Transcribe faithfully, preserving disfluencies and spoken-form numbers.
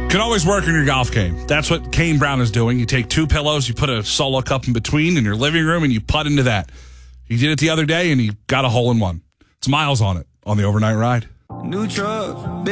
Can always work on your golf game. That's what Kane Brown is doing. You take two pillows, you put a solo cup in between in your living room, and you putt into that. He did it the other day, and he got a hole in one. It's Miles on it on the overnight ride. New truck.